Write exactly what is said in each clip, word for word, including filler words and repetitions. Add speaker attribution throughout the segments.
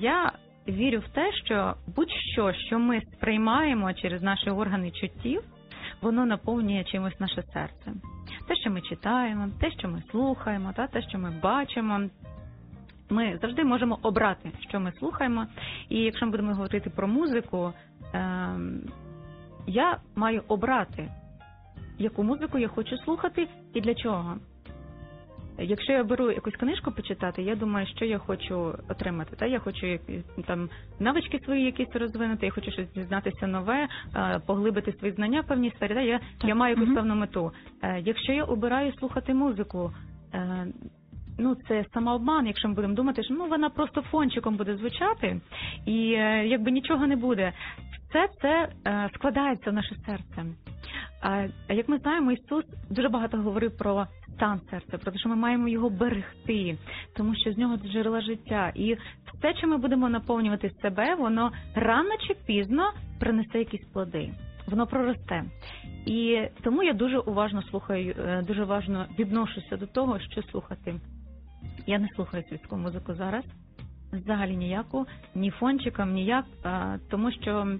Speaker 1: я вірю в те, що будь-що, що ми сприймаємо через наші органи чуттів, воно наповнює чимось наше серце. Те, що ми читаємо, те, що ми слухаємо, та, те, що ми бачимо. Ми завжди можемо обрати, що ми слухаємо. І якщо ми будемо говорити про музику, е- я маю обрати, яку музику я хочу слухати і для чого. Якщо я беру якусь книжку почитати, я думаю, що я хочу отримати. Та? Я хочу там навички свої якісь розвинути, я хочу щось дізнатися нове, поглибити свої знання в певній сфері. Та? Я, я маю якусь певну мету. Якщо я обираю слухати музику, ну, це самообман, якщо ми будемо думати, що ну, вона просто фончиком буде звучати, і якби нічого не буде. Все це складається в наше серце. А як ми знаємо, Ісус дуже багато говорив про стан серця, про те, що ми маємо його берегти, тому що з нього джерела життя. І все, що ми будемо наповнювати себе, воно рано чи пізно принесе якісь плоди. Воно проросте. І тому я дуже уважно слухаю, дуже уважно відношуся до того, що слухати. Я не слухаю світську музику зараз, взагалі ніяку, ні фончиком, ніяк, тому що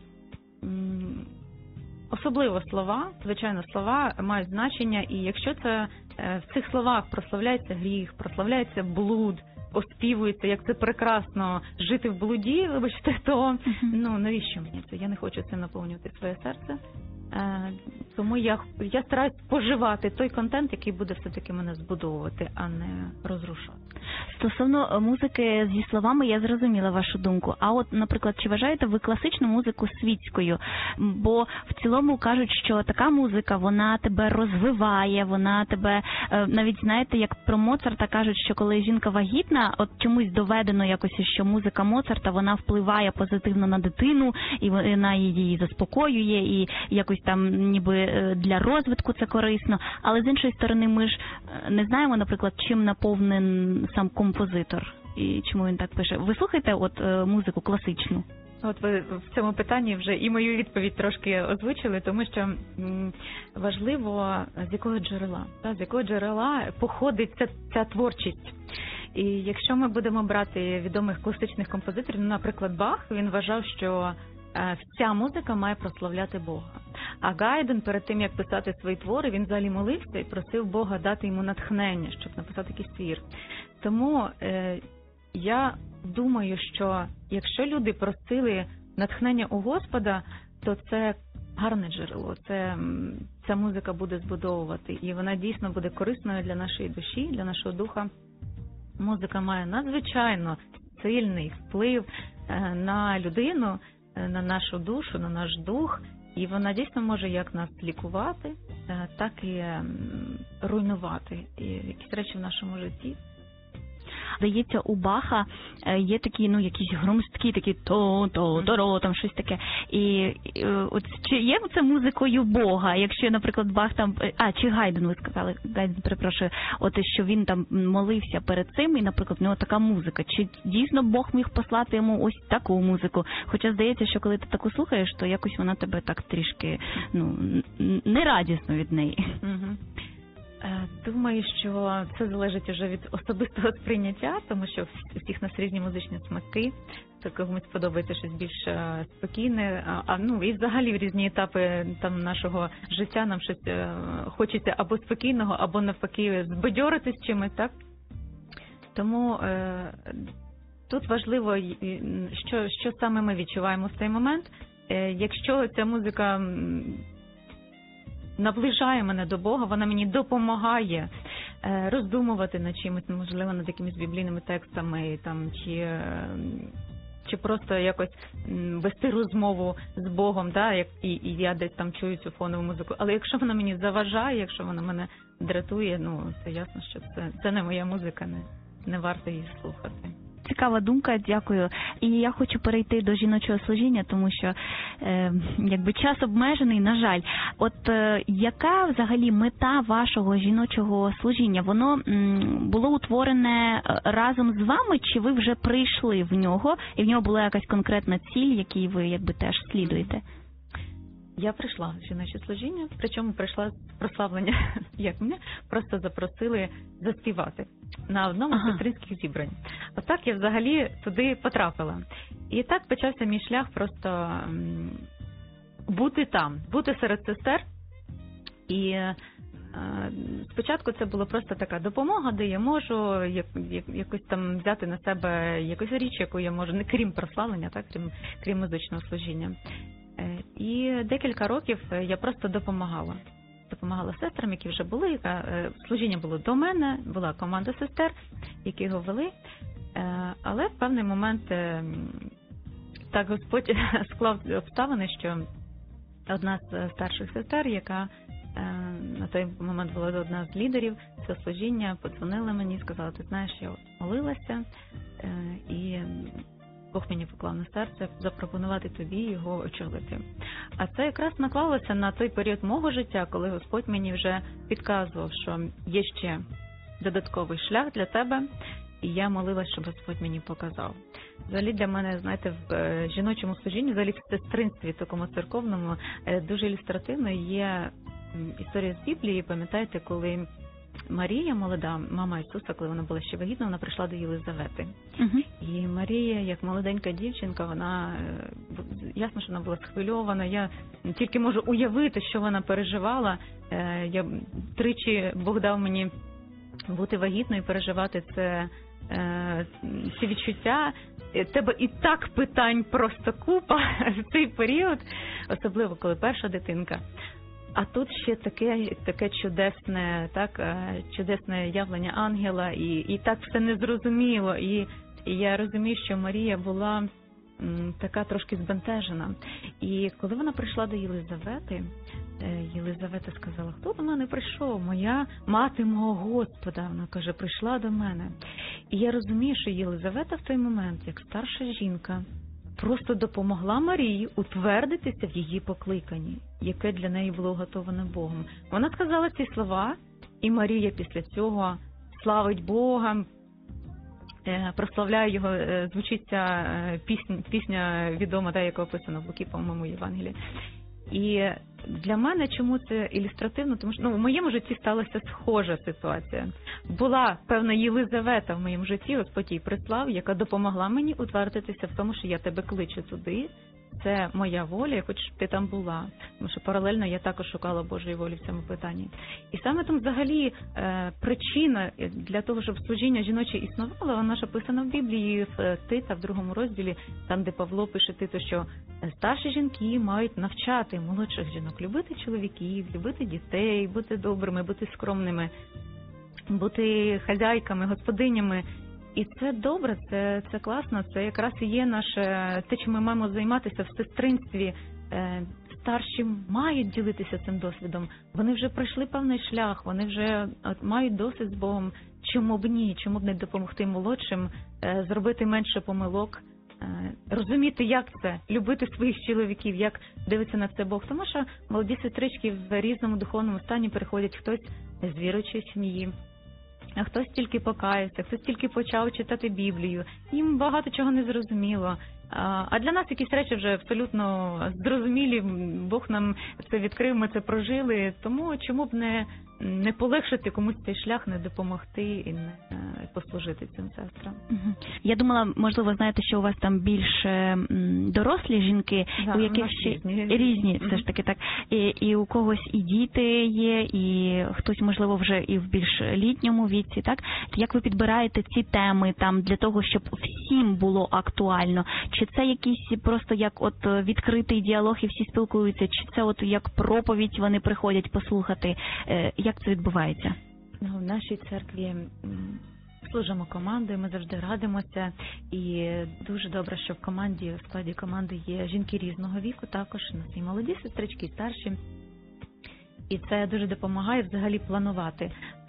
Speaker 1: особливо слова, звичайно, слова мають значення, і якщо це в цих словах прославляється гріх, прославляється блуд, оспівується, як це прекрасно жити в блуді, вибачте, то ну навіщо мені це? Я не хочу цим наповнювати своє серце. Тому я, я стараюсь споживати той контент, який буде все-таки мене збудовувати, а не розрушати.
Speaker 2: Стосовно музики зі словами, я зрозуміла вашу думку. А от, наприклад, чи вважаєте ви класичну музику світською? Бо в цілому кажуть, що така музика, вона тебе розвиває, вона тебе, навіть знаєте, як про Моцарта кажуть, що коли жінка вагітна, от чомусь доведено якось, що музика Моцарта, вона впливає позитивно на дитину, і вона її заспокоює, і якось там ніби для розвитку це корисно. Але з іншої сторони, ми ж не знаємо, наприклад, чим наповнен сам композитор і чому він так пише. Ви слухаєте от музику класичну?
Speaker 1: От ви в цьому питанні вже і мою відповідь трошки озвучили, тому що м, важливо, з якого джерела, та, з якого джерела походить ця, ця творчість. І якщо ми будемо брати відомих класичних композиторів, наприклад, Бах, він вважав, що вся музика має прославляти Бога. А Гайден перед тим, як писати свої твори, він взагалі молився і просив Бога дати йому натхнення, щоб написати якийсь твір. Тому е, я думаю, що якщо люди просили натхнення у Господа, то це гарне джерело, це, ця музика буде збудовувати, і вона дійсно буде корисною для нашої душі, для нашого духа. Музика має надзвичайно сильний вплив е, на людину, на нашу душу, на наш дух, і вона дійсно може як нас лікувати, так і руйнувати якісь речі в нашому житті.
Speaker 2: Здається, у Баха є такі, ну, якісь громісткі, такі то-то-то-ро, там щось таке. І, і от чи є це музикою Бога? Якщо, наприклад, Бах там, а, чи Гайден, ви сказали, Гайден, перепрошую, от що він там молився перед цим, і, наприклад, у нього така музика. Чи дійсно Бог міг послати йому ось таку музику? Хоча здається, що коли ти таку слухаєш, то якось вона тебе так трішки, ну, нерадісно від неї.
Speaker 1: Угу. Думаю, що це залежить вже від особистого сприйняття, тому що у всіх нас різні музичні смаки, то комусь подобається щось більш спокійне, а ну і взагалі в різні етапи там нашого життя нам щось хочеться або спокійного, або навпаки збадьоритись чимось, так? Тому е, тут важливо, що, що саме ми відчуваємо в цей момент. Е, якщо ця музика наближає мене до Бога, вона мені допомагає е, роздумувати над чимось, можливо, над якимись біблійними текстами, там, чи, чи просто якось вести розмову з Богом, да, як, і, і я десь там чую цю фонову музику. Але якщо вона мені заважає, якщо вона мене дратує, ну, це ясно, що це, це не моя музика, не, не варто її слухати.
Speaker 2: Цікава думка, дякую. І я хочу перейти до жіночого служіння, тому що е, якби час обмежений, на жаль. От е, яка взагалі мета вашого жіночого служіння? Воно м, було утворене разом з вами, чи ви вже прийшли в нього, і в нього була якась конкретна ціль, якій ви якби теж слідуєте?
Speaker 1: Я прийшла в жіноче служіння, причому прийшла з прославлення, як мене просто запросили заспівати на одному з сестринських зібрань. Отак я взагалі туди потрапила. І так почався мій шлях просто м, бути там, бути серед сестер. І е, спочатку це було просто така допомога, де я можу як, як, якось там взяти на себе якусь річ, яку я можу, не крім прославлення, так, крім, крім музичного служіння. І декілька років я просто допомагала. Допомагала сестрам, які вже були. Служіння було до мене, була команда сестер, які його вели. Але в певний момент так Господь склав обставини, що одна з старших сестер, яка на той момент була одна з лідерів цього служіння, подзвонила мені і сказала: ти знаєш, я молилася, і Бог мені поклав на серце запропонувати тобі його очолити. А це якраз наклалося на той період мого життя, коли Господь мені вже підказував, що є ще додатковий шлях для тебе, і я молилась, щоб Господь мені показав. Взагалі для мене, знаєте, в жіночому служінні, взагалі в сестринстві, такому церковному, дуже ілюстративною є історія з Біблії. Пам'ятаєте, коли Марія, молода, мама Ісуса, коли вона була ще вагітна, вона прийшла до Єлизавети. Uh-huh. І Марія, як молоденька дівчинка, вона, ясно, що вона була схвильована. Я тільки можу уявити, що вона переживала. Я тричі Бог дав мені бути вагітною, переживати це, ці відчуття. Тебе і так питань просто купа в цей період, особливо коли перша дитинка. А тут ще таке, таке чудесне, так, чудесне явлення ангела, і, і так все незрозуміло. І, і я розумію, що Марія була м, така трошки збентежена. І коли вона прийшла до Єлизавети, Єлизавета сказала: хто до мене прийшов? Моя мати мого Господа. Вона каже: прийшла до мене. І я розумію, що Єлизавета в той момент, як старша жінка, просто допомогла Марії утвердитися в її покликанні, яке для неї було готоване Богом. Вона сказала ці слова, і Марія після цього славить Бога, прославляє його, звучиться пісня, пісня відома, та, яка описана в Луки, по-моєму, Євангелії. І для мене чому це ілюстративно? Тому що ну, в моєму житті сталася схожа ситуація. Була певна Єлизавета в моєму житті, Господь їй прислав, яка допомогла мені утвердитися в тому, що я тебе кличу туди. Це моя воля, я хочу, щоб ти там була. Тому що паралельно я також шукала Божої волі в цьому питанні. І саме там взагалі причина для того, щоб служіння жіноче існувало, вона ж описана в Біблії, в Тита, в другому розділі, там, де Павло пише Титу, що старші жінки мають навчати молодших жінок любити чоловіків, любити дітей, бути добрими, бути скромними, бути хазяйками, господинями. І це добре, це, це класно, це якраз і є наше, те, чим ми маємо займатися в сестринстві. Старші мають ділитися цим досвідом, вони вже пройшли певний шлях, вони вже от, мають досвід з Богом. Чому б ні, чому б не допомогти молодшим, зробити менше помилок, розуміти, як це, любити своїх чоловіків, як дивиться на це Бог. Тому що молоді сестрички в різному духовному стані переходять, хтось з віруючої сім'ї, а хтось тільки покаявся, хтось тільки почав читати Біблію. Їм багато чого не зрозуміло. А для нас якісь речі вже абсолютно зрозумілі, Бог нам це відкрив, ми це прожили. Тому чому б не, не полегшити комусь цей шлях, не допомогти і не послужити цим сестрам.
Speaker 2: Я думала, можливо, знаєте, що у вас там більш дорослі жінки,
Speaker 1: да,
Speaker 2: у яких ще різні, різні все ж таки так. І, і у когось і діти є, і хтось, можливо, вже і в більш літньому віці, так? Як ви підбираєте ці теми там для того, щоб всім було актуально? Чи це якийсь просто як от відкритий діалог і всі спілкуються, чи це от як проповідь вони приходять послухати? Як це відбувається?
Speaker 1: В нашій церкві служимо командою, ми завжди радимося, і дуже добре, що в команді, в складі команди є жінки різного віку, також у нас і молоді сестрички, і старші, і це дуже допомагає взагалі планувати.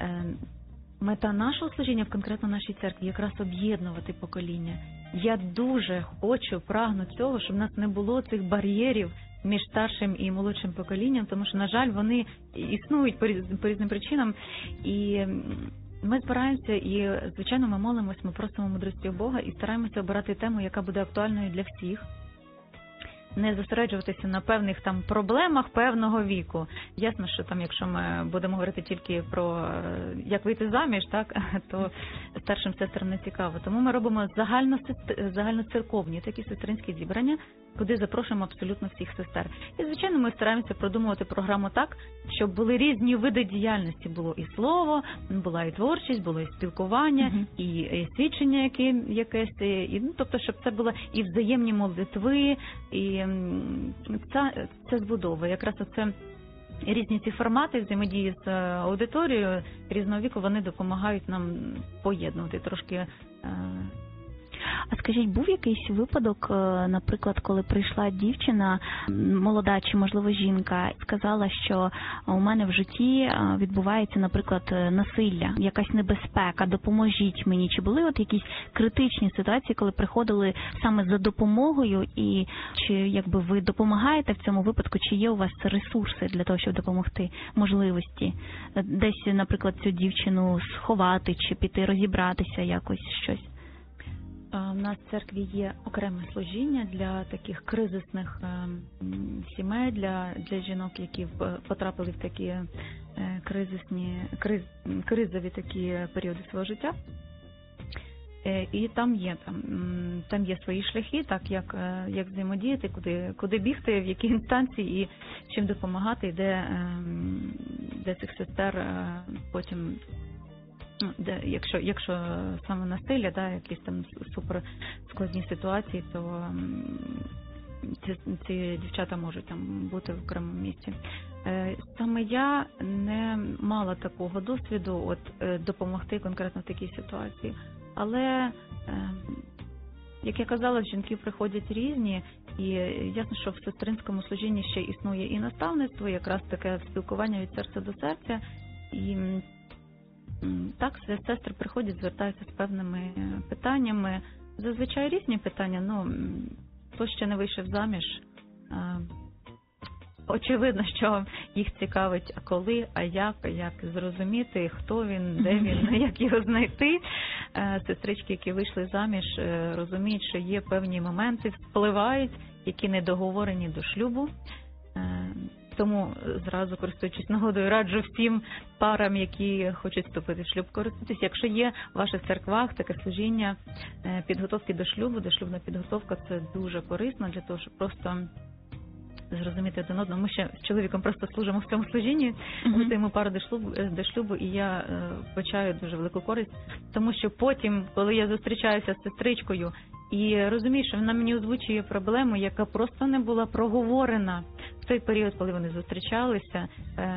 Speaker 1: Мета нашого служіння в конкретно нашій церкві якраз об'єднувати покоління. Я дуже хочу, прагну цього, щоб в нас не було цих бар'єрів між старшим і молодшим поколінням, тому що, на жаль, вони існують по, різ, по різним причинам. І ми збираємося і, звичайно, ми молимось, ми просимо мудрості у Бога і стараємося обирати тему, яка буде актуальною для всіх. не зосереджуватися на певних там проблемах певного віку. Ясно, що там, якщо ми будемо говорити тільки про як вийти заміж, так, то старшим сестрам не цікаво. Тому ми робимо загально, загальноцерковні такі сестринські зібрання, куди запрошуємо абсолютно всіх сестер. І, звичайно, ми стараємося продумувати програму так, щоб були різні види діяльності. Було і слово, була і творчість, було і спілкування, uh-huh. і, і свідчення яке, якесь, і, ну, тобто, щоб це було і взаємні молитви, і це, це збудовує. Якраз оце різні ці формати взаємодії з аудиторією різного віку, вони допомагають нам поєднувати трошки.
Speaker 2: А скажіть, був якийсь випадок, наприклад, коли прийшла дівчина, молода чи, можливо, жінка, сказала, що у мене в житті відбувається, наприклад, насилля, якась небезпека, допоможіть мені. Чи були от якісь критичні ситуації, коли приходили саме за допомогою, і чи якби ви допомагаєте в цьому випадку, чи є у вас ресурси для того, щоб допомогти, можливості? Десь, наприклад, цю дівчину сховати, чи піти розібратися якось щось?
Speaker 1: У нас в церкві є окреме служіння для таких кризисних сімей, для, для жінок, які потрапили в такі кризисні, криз, кризові такі періоди свого життя. І там є, там, там є свої шляхи, так, як, як взаємодіяти, куди, куди бігти, в які інстанції і чим допомагати, де, де цих сестер потім... Де, якщо, якщо саме насилля, да, якісь там супер складні ситуації, то ці, ці дівчата можуть там бути в окремому місці. Саме я не мала такого досвіду от, допомогти конкретно в такій ситуації. Але, як я казала, жінки приходять різні, і ясно, що в сестринському служінні ще існує і наставництво, якраз таке спілкування від серця до серця. І так, сестри приходять, звертаються з певними питаннями. Зазвичай різні питання, ну, хто ще не вийшов заміж, очевидно, що їх цікавить, а коли, а як, а як зрозуміти, хто він, де він, як його знайти. Сестрички, які вийшли заміж, розуміють, що є певні моменти, впливають, які не договорені до шлюбу. Тому зразу, користуючись нагодою, раджу всім парам, які хочуть вступити в шлюб, користуватися. Якщо є в ваших церквах таке служіння підготовки до шлюбу, дошлюбна підготовка, це дуже корисно для того, щоб просто зрозуміти один одного. Ми ще з чоловіком просто служимо в цьому служінні, готуємо пару до шлюбу, до шлюбу, і я вбачаю дуже велику користь, тому що потім, коли я зустрічаюся з сестричкою і розумію, що вона мені озвучує проблему, яка просто не була проговорена в той період, коли вони зустрічалися,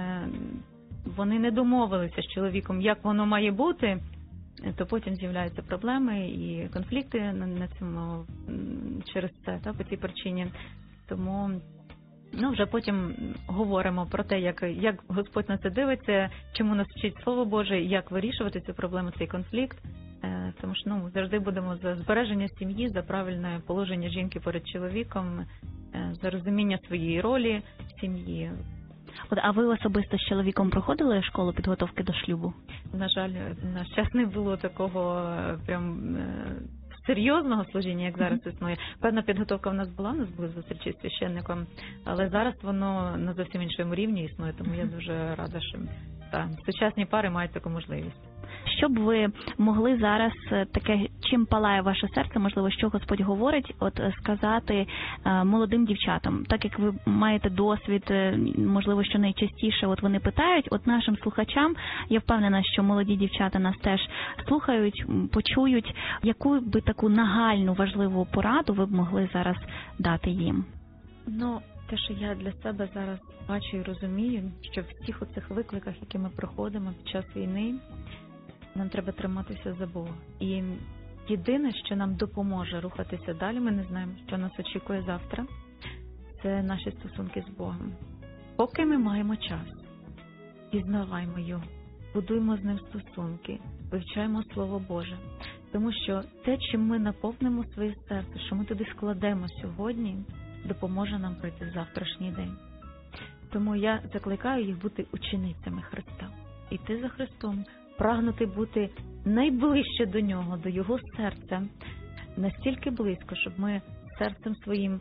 Speaker 1: вони не домовилися з чоловіком, як воно має бути, то потім з'являються проблеми і конфлікти на цьому через це, та, по цій причині. Тому ну, вже потім говоримо про те, як, як Господь на це дивиться, чому нас вчить Слово Боже, як вирішувати цю проблему, цей конфлікт. Тому що ну, завжди будемо за збереження сім'ї, за правильне положення жінки перед чоловіком, за розуміння своєї ролі в сім'ї.
Speaker 2: От, а ви особисто з чоловіком проходили школу підготовки до шлюбу?
Speaker 1: На жаль, на час не було такого прям серйозного служіння, як зараз mm-hmm. існує. Певна підготовка в нас була, у нас були зустрічі з священником, але зараз воно на зовсім іншому рівні існує, тому mm-hmm. я дуже рада, що та, сучасні пари мають таку можливість.
Speaker 2: Що б ви могли зараз таке, чим палає ваше серце, можливо, що Господь говорить, от сказати молодим дівчатам, так як ви маєте досвід, можливо, що найчастіше от вони питають, от нашим слухачам, я впевнена, що молоді дівчата нас теж слухають, почують, яку би таку нагальну, важливу пораду ви б могли зараз дати їм?
Speaker 1: Ну, те, що я для себе зараз бачу і розумію, що в всіх оцих викликах, які ми проходимо під час війни, нам треба триматися за Бога. І єдине, що нам допоможе рухатися далі, ми не знаємо, що нас очікує завтра, це наші стосунки з Богом. Поки ми маємо час, пізнаваймо Його, будуємо з Ним стосунки, вивчаємо Слово Боже. Тому що те, чим ми наповнимо своє серце, що ми туди складемо сьогодні, допоможе нам пройти завтрашній день. Тому я закликаю їх бути ученицями Христа. Іти за Христом, прагнути бути найближче до Нього, до Його серця, настільки близько, щоб ми серцем своїм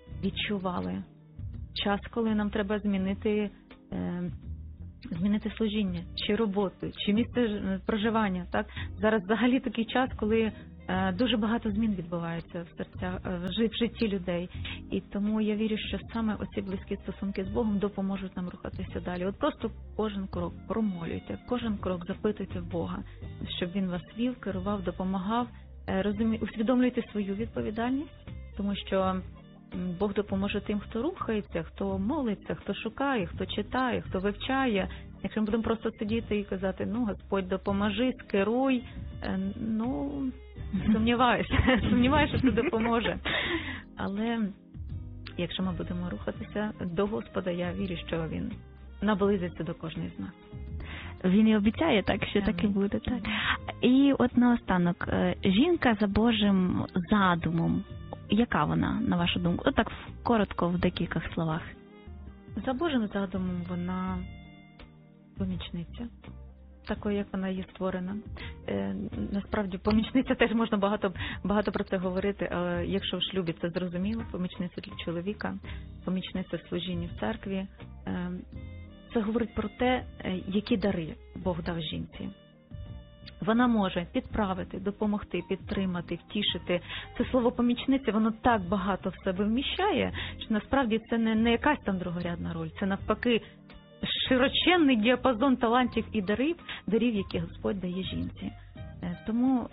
Speaker 1: відчували. Час, коли нам треба змінити, е, змінити служіння, чи роботу, чи місце проживання. Так? Зараз взагалі такий час, коли е, дуже багато змін відбувається в серцях, в житті людей. І тому я вірю, що саме оці близькі стосунки з Богом допоможуть нам рухатися далі. От просто кожен крок промолюйте, кожен крок запитуйте в Бога, щоб Він вас вів, керував, допомагав. Розумі... Усвідомлюйте свою відповідальність, тому що Бог допоможе тим, хто рухається, хто молиться, хто шукає, хто читає, хто вивчає. Якщо ми будемо просто сидіти і казати, ну, Господь, допоможи, скеруй, ну, сумніваюся, сумніваюся, що це допоможе. Але якщо ми будемо рухатися до Господа, я вірю, що Він наблизиться до кожної з нас.
Speaker 2: Він і обіцяє так, що так і буде. Так. І от наостанок, жінка за Божим задумом, яка вона, на вашу думку? От так коротко, в декількох словах.
Speaker 1: За Божим задумом вона помічниця, такою, як вона є створена. Е, насправді, помічниця теж можна багато, багато про це говорити, але якщо в шлюбі, це зрозуміло, помічниця для чоловіка, помічниця в служінні в церкві. Е, це говорить про те, які дари Бог дав жінці. Вона може підправити, допомогти, підтримати, втішити. Це слово помічниця, воно так багато в себе вміщає, що насправді це не, не якась там другорядна роль, це навпаки широченний діапазон талантів і дарів, дарів, які Господь дає жінці. Тому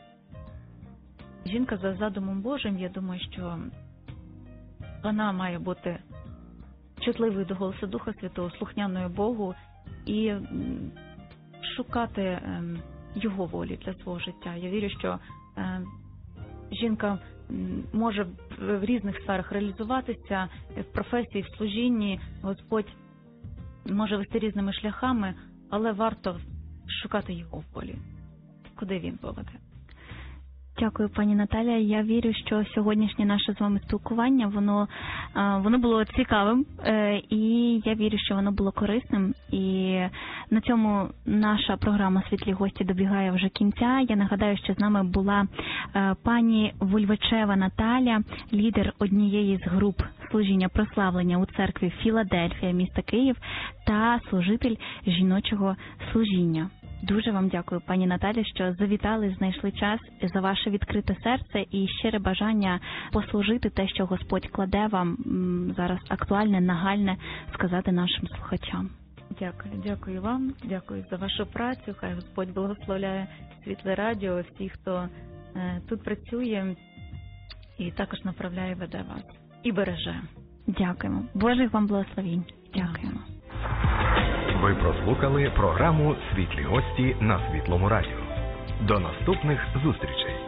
Speaker 1: жінка за задумом Божим, я думаю, що вона має бути чутливою до голосу Духа Святого, слухняною Богу і шукати Його волі для свого життя. Я вірю, що жінка може в різних сферах реалізуватися, в професії, в служінні. Господь може вести різними шляхами, але варто шукати Його волі, куди Він поведе.
Speaker 2: Дякую, пані Наталя. Я вірю, що сьогоднішнє наше з вами спілкування, воно, воно було цікавим, і я вірю, що воно було корисним. І на цьому наша програма «Світлі гості» добігає вже кінця. Я нагадаю, що з нами була пані Вульвачева Наталя, лідер однієї з груп служіння прославлення у церкві Філадельфія, міста Київ, та служитель жіночого служіння. Дуже вам дякую, пані Наталі, що завітали, знайшли час, за ваше відкрите серце і щире бажання послужити те, що Господь кладе вам зараз актуальне, нагальне сказати нашим слухачам.
Speaker 1: Дякую, дякую вам, дякую за вашу працю. Хай Господь благословляє Світле Радіо, всіх, хто е, тут працює і також направляє, веде вас і береже.
Speaker 2: Дякуємо. Божих вам благословінь. Дякуємо.
Speaker 3: Ви прослухали програму «Світлі гості» на Світлому Радіо. До наступних зустрічей!